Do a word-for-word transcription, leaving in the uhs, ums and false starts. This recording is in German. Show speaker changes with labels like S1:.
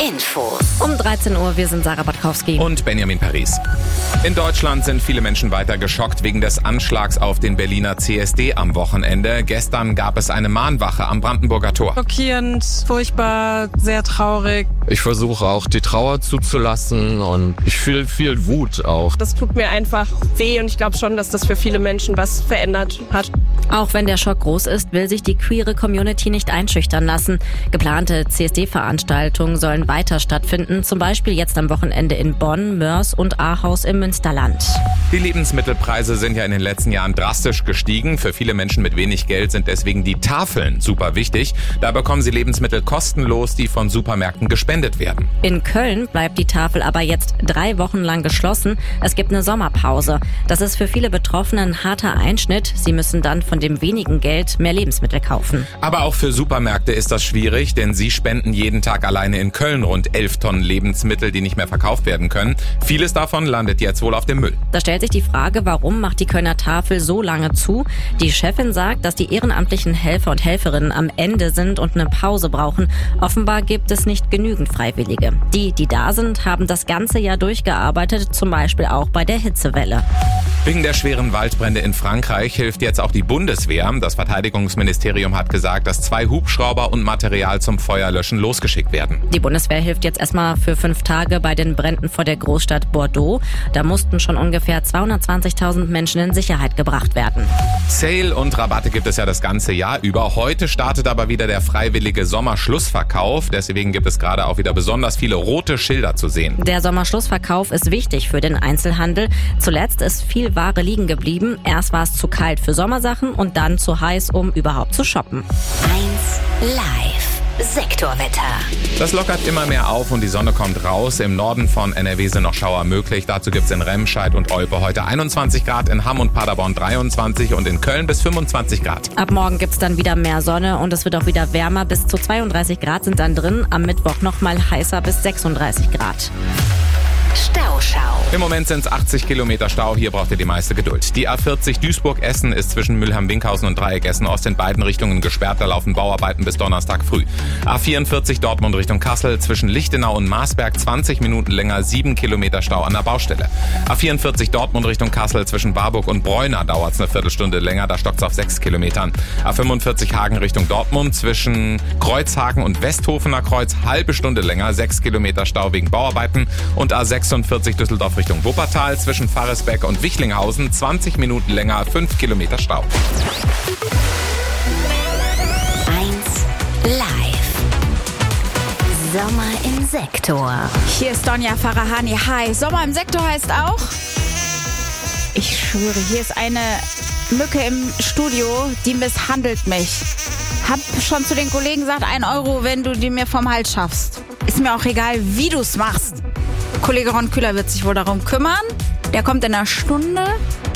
S1: Infos.
S2: Um dreizehn Uhr, wir sind Sarah Batkowski.
S3: Und Benjamin Paris. In Deutschland sind viele Menschen weiter geschockt wegen des Anschlags auf den Berliner C S D am Wochenende. Gestern gab es eine Mahnwache am Brandenburger Tor.
S4: Schockierend, furchtbar, sehr traurig.
S5: Ich versuche auch die Trauer zuzulassen und ich fühle viel Wut auch.
S4: Das tut mir einfach weh und ich glaube schon, dass das für viele Menschen was verändert hat.
S2: Auch wenn der Schock groß ist, will sich die queere Community nicht einschüchtern lassen. Geplante C S D-Veranstaltungen sollen weiter stattfinden, zum Beispiel jetzt am Wochenende in Bonn, Mörs und Ahaus im Münsterland.
S3: Die Lebensmittelpreise sind ja in den letzten Jahren drastisch gestiegen. Für viele Menschen mit wenig Geld sind deswegen die Tafeln super wichtig. Da bekommen sie Lebensmittel kostenlos, die von Supermärkten gespendet werden.
S2: In Köln bleibt die Tafel aber jetzt drei Wochen lang geschlossen. Es gibt eine Sommerpause. Das ist für viele Betroffene ein harter Einschnitt. Sie müssen dann von dem wenigen Geld mehr Lebensmittel kaufen.
S3: Aber auch für Supermärkte ist das schwierig, denn sie spenden jeden Tag alleine in Köln rund elf Tonnen Lebensmittel, die nicht mehr verkauft werden können. Vieles davon landet jetzt wohl auf dem Müll.
S2: Da stellt sich die Frage, warum macht die Kölner Tafel so lange zu? Die Chefin sagt, dass die ehrenamtlichen Helfer und Helferinnen am Ende sind und eine Pause brauchen. Offenbar gibt es nicht genügend Freiwillige. Die, die da sind, haben das ganze Jahr durchgearbeitet, zum Beispiel auch bei der Hitzewelle.
S3: Wegen der schweren Waldbrände in Frankreich hilft jetzt auch die Bundeswehr. Das Verteidigungsministerium hat gesagt, dass zwei Hubschrauber und Material zum Feuerlöschen losgeschickt werden.
S2: Die Bundeswehr hilft jetzt erstmal für fünf Tage bei den Bränden vor der Großstadt Bordeaux. Da mussten schon ungefähr zweihundertzwanzigtausend Menschen in Sicherheit gebracht werden.
S3: Sale und Rabatte gibt es ja das ganze Jahr über. Heute startet aber wieder der freiwillige Sommerschlussverkauf. Deswegen gibt es gerade auch wieder besonders viele rote Schilder zu sehen.
S2: Der Sommerschlussverkauf ist wichtig für den Einzelhandel. Zuletzt ist viel Ware liegen geblieben. Erst war es zu kalt für Sommersachen und dann zu heiß, um überhaupt zu shoppen.
S1: eins Live. Sektorwetter.
S3: Das lockert immer mehr auf und die Sonne kommt raus. Im Norden von N R W sind noch Schauer möglich. Dazu gibt's in Remscheid und Olpe heute einundzwanzig Grad, in Hamm und Paderborn dreiundzwanzig und in Köln bis fünfundzwanzig Grad.
S2: Ab morgen gibt's dann wieder mehr Sonne und es wird auch wieder wärmer. Bis zu zweiunddreißig Grad sind dann drin. Am Mittwoch nochmal heißer bis sechsunddreißig Grad.
S1: Stauschau.
S3: Im Moment sind es achtzig Kilometer Stau, hier braucht ihr die meiste Geduld. Die A vierzig Duisburg-Essen ist zwischen Mülheim-Winkhausen und Dreieck Essen-Ost in beiden Richtungen gesperrt, da laufen Bauarbeiten bis Donnerstag früh. A vierundvierzig Dortmund Richtung Kassel zwischen Lichtenau und Marsberg zwanzig Minuten länger, sieben Kilometer Stau an der Baustelle. A vierundvierzig Dortmund Richtung Kassel zwischen Warburg und Bräuna dauert es eine Viertelstunde länger, da stockt es auf sechs Kilometern. A fünfundvierzig Hagen Richtung Dortmund zwischen Kreuzhagen und Westhofener Kreuz halbe Stunde länger, sechs Kilometer Stau wegen Bauarbeiten und A sechsundvierzig Düsseldorf Richtung Wuppertal zwischen Pfarresbeck und Wichlinghausen zwanzig Minuten länger, fünf Kilometer Stau.
S1: eins Live. Sommer im Sektor.
S6: Hier ist Donja Farahani. Hi. Sommer im Sektor heißt auch, ich schwöre, hier ist eine Mücke im Studio, die misshandelt mich. Hab schon zu den Kollegen gesagt, ein Euro, wenn du die mir vom Hals schaffst. Ist mir auch egal, wie du es machst. Kollege Ron Kühler wird sich wohl darum kümmern. Der kommt in einer Stunde